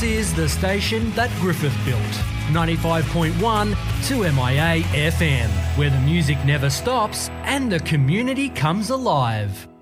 is the station that Griffith built. 95.1 2MIA FM, where the music never stops and the community comes alive.